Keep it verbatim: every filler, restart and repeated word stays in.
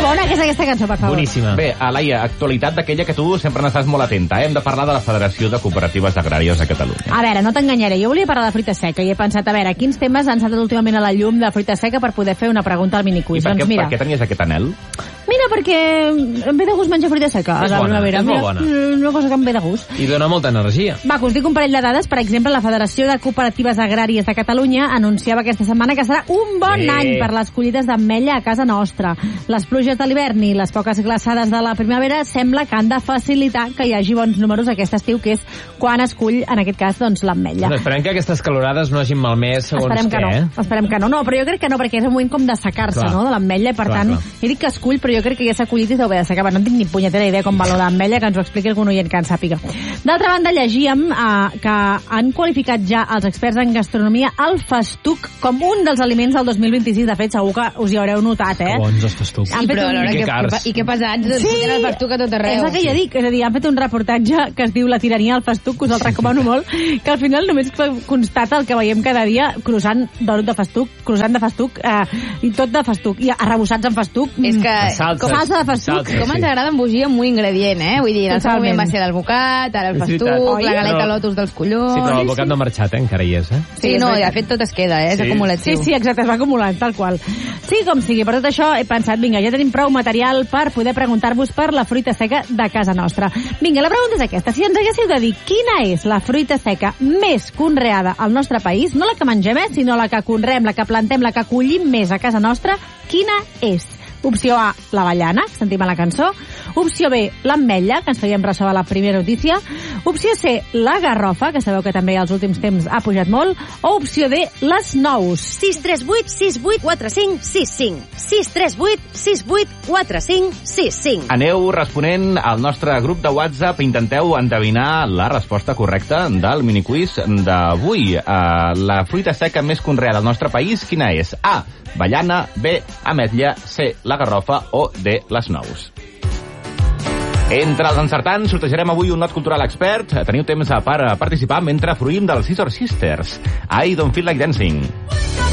bona que és aquesta cançó, per favor. Boníssima. Bé, Alaia, actualitat d'aquella que tu sempre n'estàs molt atenta. Eh? Hem de parlar de la Federació de Cooperatives Agràries de Catalunya. A veure, no t'enganyaré, jo volia parlar de fruita seca i he pensat, a veure, quins temes han saltat últimament a la llum de fruita seca per poder fer una pregunta al miniquiz. I per, doncs què, mira, per què tenies aquest anel? Mira, perquè em ve de gust menjar fruita seca. És a la bona, primavera. és molt Mira, bona. una cosa que em ve de gust. I dona molta energia. Va, us dic un parell de dades. Per exemple, la Federació de Cooperatives Agràries de Catalunya anunciava aquesta setmana que serà un bon Bé. any per les collites d'ametlla a casa nostra. Les pluges de l'hivern i les poques glaçades de la primavera sembla que han de facilitar que hi hagi bons números aquest estiu, que és quan es cull, en aquest cas, doncs, l'ametlla. Bueno, esperem que aquestes calorades no hagin malmès segons Esperem què, que no, eh? esperem que no. No, però jo crec que no, perquè és un moment com de secar-se, Clar. no?, de l'ametlla, i per Clar, tant, clar. he dit que es cull, però jo crec que ja s'ha collit i s'ha d'haver de secar. No en tinc ni punyetera idea com va lo d'ametlla, que ens ho expliqui algun oient que en sàpiga. D'altra banda, llegíem eh, que han qualificat ja els experts en gastronomia el festuc com un dels aliments del dos mil vint-i-sis. De fet, segur que us hi haureu notat, eh? Que bons els festucs. Han Sí, fet però un- alhora I que que, cars. que, i que pesats, doncs sí, tenen el festuc a tot arreu. És el que jo dic, és a dir, han fet un reportatge que es diu La tirania del festuc, que us el recomano molt, que al final només constata el que veiem cada dia, croissant d'orut de festuc, croissant de festuc, eh, i tot de festuc, i arrebossats en festuc. És que... Salses. Salsa de festuc. Salses, Com sí. ens agrada embogir amb un ingredient, eh? Vull dir, en el seu Totalment. moment va ser l'alvocat, ara el És festuc, veritat. Oi? la galeta Però- lotus dels collons... Sí, però l'advocat no ha marxat, eh? Encara hi és, eh? Sí, no, de fet tot es queda, eh? És Sí. acumulatiu. Sí, sí, exacte, es va acumulant, tal qual. Sí, com sigui, per tot això he pensat, vinga, ja tenim prou material per poder preguntar-vos per la fruita seca de casa nostra. Vinga, la pregunta és aquesta. Si ens haguéssiu de dir quina és la fruita seca més conreada al nostre país, no la que mengem, eh, sinó la que conreem, la que plantem, la que collim més a casa nostra, quina és? Opció A, l'avellana, que sentim a la cançó. Opció B, l'ametlla, que ens fèiem ressò a la primera notícia. Opció C, la garrofa, que sabeu que també als últims temps ha pujat molt. O opció D, les nous. sis tres vuit sis vuit quatre cinc sis cinc. sis tres vuit sis vuit quatre cinc sis cinc. Aneu responent al nostre grup de WhatsApp, intenteu endevinar la resposta correcta del miniquiz d'avui. Uh, la fruita seca més conreada al nostre país, quina és? A, avellana, B, ametlla, C, la garrofa o D, les nous. Entre els encertants sortejarem avui un lot cultural expert. Teniu temps per participar mentre fruïm dels Scissor Sisters. I don't feel like dancing.